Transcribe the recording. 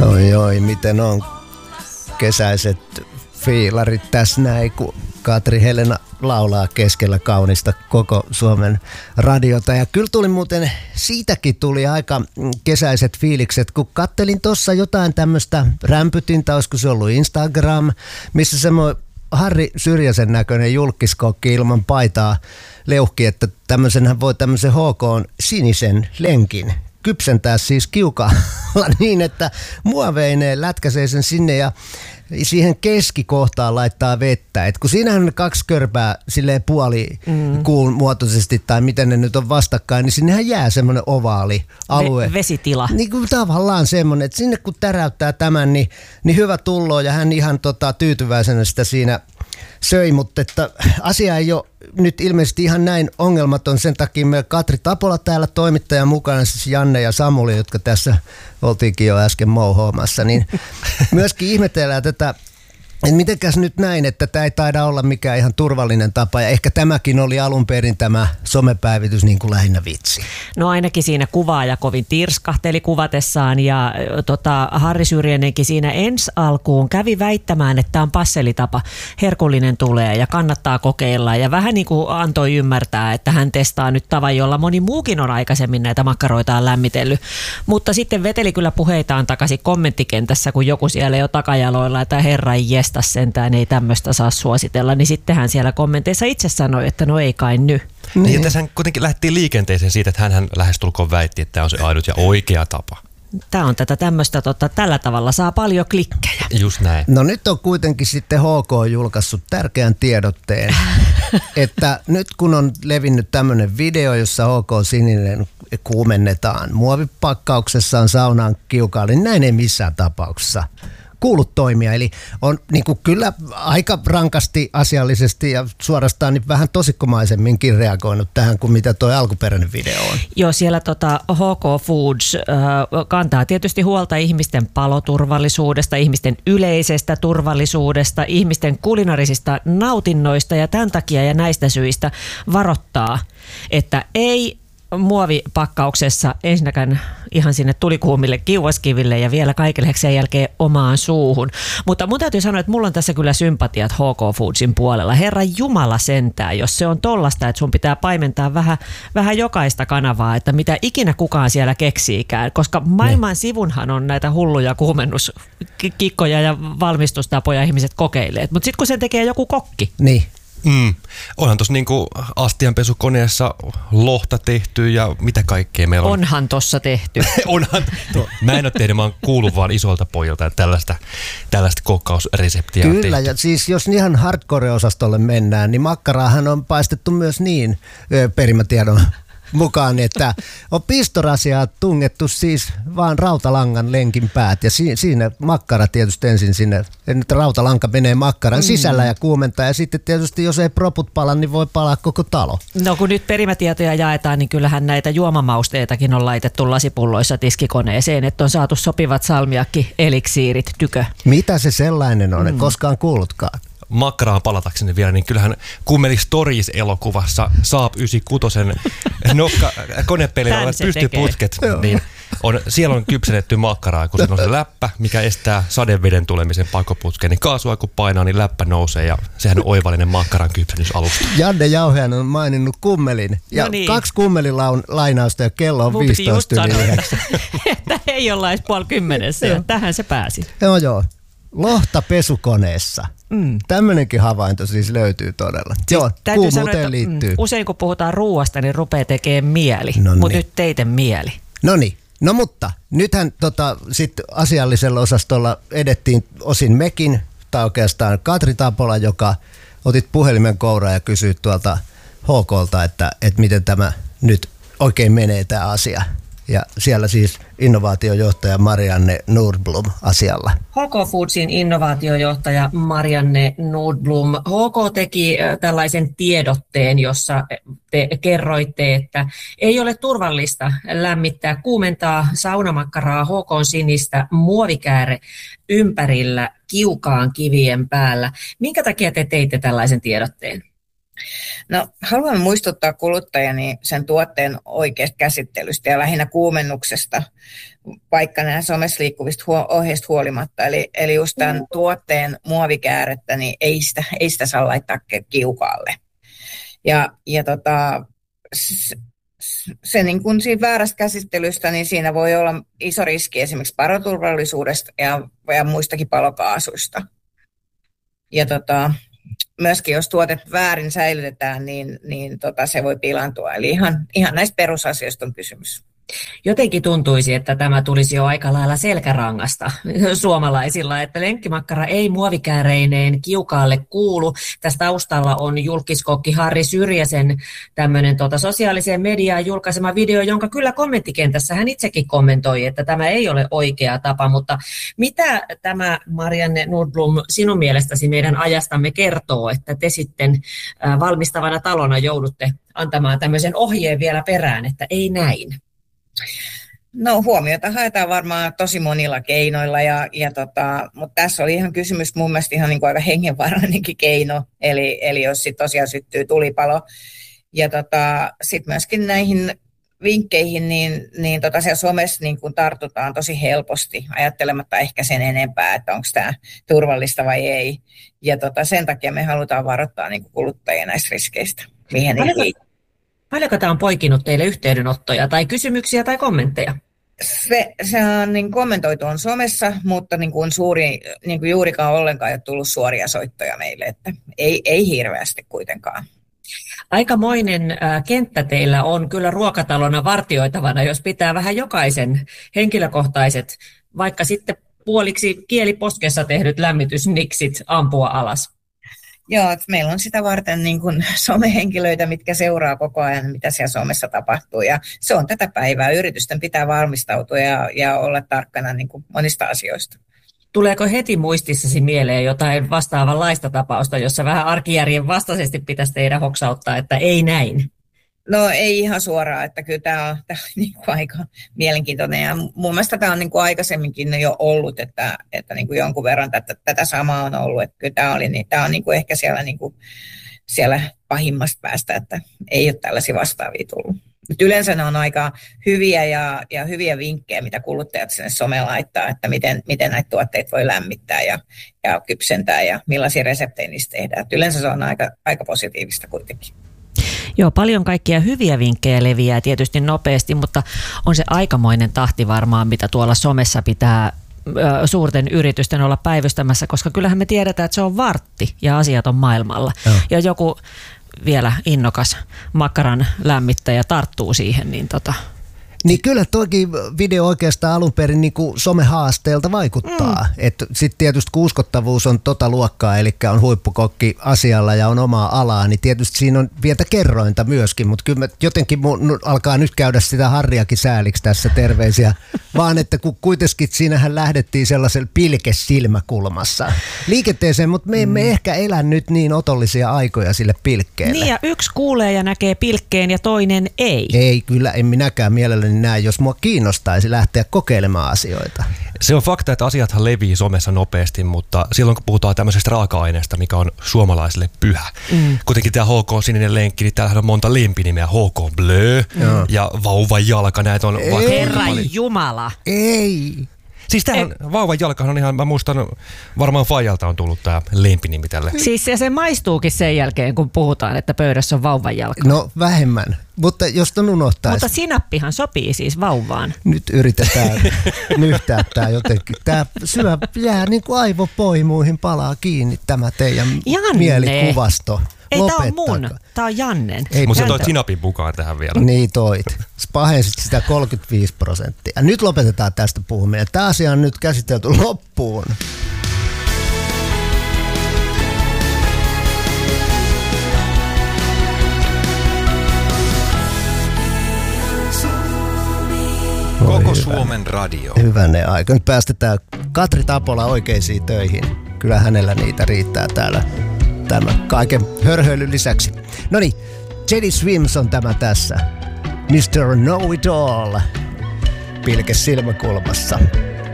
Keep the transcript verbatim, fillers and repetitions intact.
Oi oi, miten on kesäiset fiilarit tässä näin, kun Katri Helena laulaa keskellä kaunista koko Suomen radiota. Ja kyllä tuli muuten, siitäkin tuli aika kesäiset fiilikset, kun kattelin tuossa jotain tämmöistä rämpytintä, olisiko se ollut Instagram, missä semmoinen Harri Syrjäsen näköinen julkiskokki ilman paitaa leuhki, että tämmöisenhän voi tämmöisen H K:n sinisen lenkin kypsentää siis kiukalla niin, että muoveineen lätkäsee sen sinne ja siihen keskikohtaan laittaa vettä. Et kun siinähän on kaksi körpää silleen puoli mm. kuun muotoisesti tai miten ne nyt on vastakkain, niin sinnehän jää semmoinen ovaali alue. Ve- vesitila. Niin kuin tavallaan semmoinen, että sinne kun täräyttää tämän, niin, niin hyvä tullo ja hän ihan tota, tyytyväisenä sitä siinä söi, mutta että asia ei ole nyt ilmeisesti ihan näin ongelmaton. Sen takia meillä Katri Tapola täällä toimittajan mukana, siis Janne ja Samuli, jotka tässä oltiinkin jo äsken mouhoamassa, niin myöskin ihmetellään tätä, että mitenkäs nyt näin, että tämä ei taida olla mikään ihan turvallinen tapa ja ehkä tämäkin oli alun perin tämä somepäivitys niin kuin lähinnä vitsi. No ainakin siinä kuvaaja kovin tirskahteli kuvatessaan ja tota, Harri Syrjänenkin siinä ensi alkuun kävi väittämään, että tämä on passelitapa, herkullinen tulee ja kannattaa kokeilla ja vähän niin kuin antoi ymmärtää, että hän testaa nyt tavan, jolla moni muukin on aikaisemmin näitä makkaroitaan lämmitellyt, mutta sitten veteli kyllä puheitaan takaisin kommenttikentässä, kun joku siellä jo takajaloilla, että herran jes, sentään ei tämmöistä saa suositella, niin sitten hän siellä kommenteissa itse sanoi, että no ei kai nyt. Niin, ja tässä hän kuitenkin lähti liikenteeseen siitä, että hän lähestulkoon väitti, että tämä on se ainut ja oikea tapa. Tämä on tätä tämmöistä, tota, tällä tavalla saa paljon klikkejä. Just näin. No nyt on kuitenkin sitten H K julkaissut tärkeän tiedotteen, että nyt kun on levinnyt tämmöinen video, jossa H K sininen kuumennetaan muovipakkauksessaan saunaan kiukaan, niin näin ei missään tapauksessa kuulut toimia. Eli on niin kuin kyllä aika rankasti asiallisesti ja suorastaan niin vähän tosikkomaisemminkin reagoinut tähän kuin mitä tuo alkuperäinen video on. Joo, siellä tota H K Foods äh, kantaa tietysti huolta ihmisten paloturvallisuudesta, ihmisten yleisestä turvallisuudesta, ihmisten kulinarisista nautinnoista ja tämän takia ja näistä syistä varoittaa, että ei muovipakkauksessa ensinnäkään ihan sinne tulikuumille kiuaskiville ja vielä kaikille sen jälkeen omaan suuhun. Mutta mun täytyy sanoa, että mulla on tässä kyllä sympatiat H K Foodsin puolella. Herra Jumala sentää, jos se on tollasta, että sun pitää paimentaa vähän, vähän jokaista kanavaa, että mitä ikinä kukaan siellä keksiikään. Koska maailman sivunhan on näitä hulluja kuumennuskikkoja ja valmistustapoja ihmiset kokeilee. Mutta sitten kun sen tekee joku kokki. Niin. Mm. Onhan tuossa niinku astianpesukoneessa lohta tehty ja mitä kaikkea meillä on. Onhan tossa tehty. Onhan. Mä en ole tehnyt, mä oon kuullut vaan isolta pojilta, että tällaista, tällaista kokkausreseptiä on tehty. Kyllä, ja siis jos ihan hardcore-osastolle mennään, niin makkaraahan on paistettu myös niin perimätiedon mukaan, että on pistorasiaa tungettu siis vaan rautalangan lenkin päät ja si- siinä makkara tietysti ensin sinne, että rautalanka menee makkaran mm. sisällä ja kuumentaa ja sitten tietysti jos ei proput pala, niin voi palaa koko talo. No kun nyt perimätietoja jaetaan, niin kyllähän näitä juomamausteitakin on laitettu lasipulloissa tiskikoneeseen, että on saatu sopivat salmiakki eliksiirit tykö. Mitä se sellainen on? Mm. En koskaan kuullutkaan. Makkaraan palatakseni vielä, niin kyllähän Kummeli Stories-elokuvassa Saab yhdeksänkymmentäkuusi nokka, konepelillä olevat pystyputket, niin on, siellä on kypsennetty makkaraa, kun se on se läppä, mikä estää sadeveden tulemisen pakoputkeen, niin kaasua kun painaa, niin läppä nousee ja sehän on oivallinen makkaran kypsennysalusta. Janne Jauhean on maininnut kummelin ja no niin. kaksi kummelin lainausta ja kello on viisitoista yli yhdeksän. Että ei olla edes puoli kymmenessä ja tähän se pääsi. Joo joo. Lohta pesukoneessa. Mm. Tämmöinenkin havainto siis löytyy todella. Siis joo, kuumuuteen liittyy. Mm, usein kun puhutaan ruuasta, niin rupeaa tekemään mieli, no mutta niin. nyt teidän mieli. No niin, no mutta nythän tota, sit asiallisella osastolla edettiin osin mekin, tai oikeastaan Katri Tapola, joka otit puhelimen kouraan ja kysyit tuolta H K:lta, että, että miten tämä nyt oikein menee tämä asia. Ja siellä siis innovaatiojohtaja Marianne Nordblom asialla. H K Foodsin innovaatiojohtaja Marianne Nordblom. H K teki tällaisen tiedotteen, jossa te kerroitte, että ei ole turvallista lämmittää, kuumentaa saunamakkaraa H K:n sinistä muovikääre ympärillä kiukaan kivien päällä. Minkä takia te teitte tällaisen tiedotteen? No, haluan muistuttaa kuluttajani sen tuotteen oikeasta käsittelystä ja lähinnä kuumennuksesta, vaikka nämä somessa liikkuvista huo- ohjeista huolimatta. Eli, eli just tämän tuotteen muovikäärettä, niin ei sitä, ei sitä saa laittaa kiukaalle. Ja, ja tota, se, se niin kuin siinä väärästä käsittelystä, niin siinä voi olla iso riski esimerkiksi paloturvallisuudesta ja, ja muistakin palokaasuista. Ja tota, myöskin jos tuote väärin säilytetään, niin, niin tota, se voi pilaantua. Eli ihan, ihan näistä perusasioista on kysymys. Jotenkin tuntuisi, että tämä tulisi jo aika lailla selkärangasta suomalaisilla, että lenkkimakkara ei muovikääreineen kiukaalle kuulu. Tässä taustalla on julkiskokki Harri Syrjäsen tämmöinen tota, sosiaaliseen mediaan julkaisema video, jonka kyllä kommenttikentässä hän itsekin kommentoi, että tämä ei ole oikea tapa. Mutta mitä tämä, Marianne Nordblom, sinun mielestäsi meidän ajastamme kertoo, että te sitten valmistavana talona joudutte antamaan tämmöisen ohjeen vielä perään, että ei näin? No huomiota haetaan varmaan tosi monilla keinoilla, ja, ja tota, mutta tässä oli ihan kysymys mun mielestä ihan niin kuin aika hengenvaarallinenkin keino, eli, eli jos sit tosiaan syttyy tulipalo. Ja tota, sitten myöskin näihin vinkkeihin, niin, niin tota siellä somessa niin kuin tartutaan tosi helposti, ajattelematta ehkä sen enempää, että onko tämä turvallista vai ei. Ja tota, sen takia me halutaan varoittaa niin kuin kuluttajia näistä riskeistä, mihin ei. Paljonko tämä on poikinut teille yhteydenottoja tai kysymyksiä tai kommentteja? Se, se on niin kommentoitu on somessa, mutta niin kuin suuri, niin kuin juurikaan ollenkaan ei ole tullut suoria soittoja meille, että ei, ei hirveästi kuitenkaan. Aikamoinen äh, kenttä teillä on kyllä ruokatalona vartioitavana, jos pitää vähän jokaisen henkilökohtaiset, vaikka sitten puoliksi kieliposkessa tehdyt lämmitysniksit ampua alas. Joo, että meillä on sitä varten niin kuin somehenkilöitä, mitkä seuraa koko ajan, mitä siellä somessa tapahtuu. Ja se on tätä päivää. Yritysten pitää valmistautua ja, ja olla tarkkana niin kuin monista asioista. Tuleeko heti muistissasi mieleen jotain vastaavanlaista tapausta, jossa vähän arkijärjen vastaisesti pitäisi teidän hoksauttaa, että ei näin? No ei ihan suoraan, että kyllä tämä on, tämä on niin kuin aika mielenkiintoinen. Ja mun mielestä tämä on niin kuin aikaisemminkin jo ollut, että, että niin kuin jonkun verran tätä, tätä samaa on ollut. Että kyllä tämä, oli, niin, tämä on niin kuin ehkä siellä, niin kuin, siellä pahimmasta päästä, että ei ole tällaisia vastaavia tullut. Mutta yleensä ne on aika hyviä ja, ja hyviä vinkkejä, mitä kuluttajat sinne someen laittaa, että miten, miten näitä tuotteita voi lämmittää ja, ja kypsentää ja millaisia reseptejä niistä tehdään. Et yleensä se on aika, aika positiivista kuitenkin. Joo, paljon kaikkia hyviä vinkkejä leviää tietysti nopeasti, mutta on se aikamoinen tahti varmaan, mitä tuolla somessa pitää ö, suurten yritysten olla päivystämässä, koska kyllähän me tiedetään, että se on vartti ja asiat on maailmalla. Joo. Ja joku vielä innokas makkaran lämmittäjä tarttuu siihen, niin tota... Niin kyllä toki video oikeastaan alun perin niin kuin somehaasteelta vaikuttaa. Mm. Sitten tietysti kun uskottavuus on tota luokkaa, eli on huippukokki asialla ja on omaa alaa, niin tietysti siinä on pientä kerrointa myöskin, mutta kyllä jotenkin mun alkaa nyt käydä sitä Harriakin sääliksi tässä, terveisiä, vaan että kun kuitenkin siinähän lähdettiin sellaisella pilkesilmäkulmassa liikenteeseen, mutta me emme mm. ehkä elä nyt niin otollisia aikoja sille pilkkeelle. Niin ja yksi kuulee ja näkee pilkkeen ja toinen ei. Ei, kyllä en minäkään mielelläni näin, jos mua kiinnostaisi lähteä kokeilemaan asioita. Se on fakta, että asiathan levii somessa nopeasti, mutta silloin kun puhutaan tämmöisestä raaka-aineesta, mikä on suomalaisille pyhä. Mm. Kuitenkin tämä H K Sininen Lenkki, niin täällähän on monta lempinimeä. H K Blö mm. ja Vauvan jalka, näitä on vaikka... Herran Jumala! Ei! Siis tämähän Vauvan jalkahan on ihan, mä muistan, varmaan Fajalta on tullut tämä lempinimi tälle. Siis ja se maistuukin sen jälkeen, kun puhutaan, että pöydässä on vauvan jalka. No vähemmän, mutta jos ton unohtaisi. Mutta sinappihan sopii siis vauvaan. Nyt yritetään nyhtää tää jotenkin. Tää syö, jää niin kuin aivopoimuihin palaa kiinni tämä teidän Janne. Mielikuvasto. Ei, tää on mun. Tää on Jannen. Mutta sä toit sinapin mukaan tähän vielä. Niin toit. Pahensit sitä kolmekymmentäviisi prosenttia. Nyt lopetetaan tästä puhuminen. Tämä asia on nyt käsitelty loppuun. Koko Suomen radio. Hyvänen aika. Nyt päästetään Katri Tapola oikeisiin töihin. Kyllä hänellä niitä riittää täällä. Tämä kaiken hörhöilyn lisäksi. Noniin, Teddy Swims on tämä tässä. mister Know It All. Pilke silmäkulmassa.